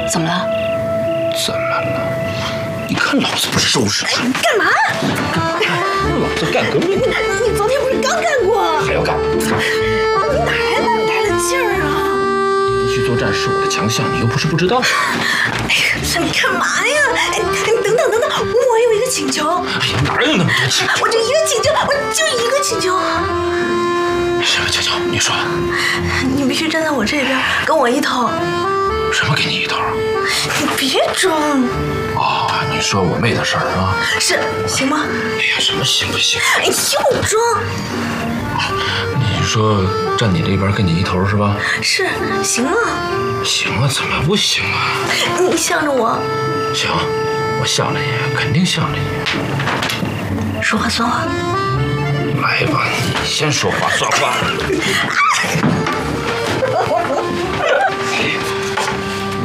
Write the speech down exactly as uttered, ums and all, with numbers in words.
怎么了？ 怎么了？你看老子不是收拾他！ 你干嘛？ 老子干革命！ 你昨天不是刚干过？ 还要干？ 你哪来那么大的劲儿啊？ 连续作战是我的强项，你又不是不知道。 哎呀，你干嘛呀？哎，等等等等，我有一个请求。 哎呀，哪有那么多请求？ 我就一个请求，我就一个请求。 什么请求？你说。 你必须站在我这边，跟我一头。 什么给你一头？ 你别装。 哦，你说我妹的事儿啊？ 是，行吗？ 哎呀，什么行不行？ 哎，又装。 你说站你这边跟你一头是吧？ 是，行吗？ 行啊，怎么不行啊？ 你向着我。 行，我向着你，肯定向着你。 说话算话。 来吧，你先说话算话。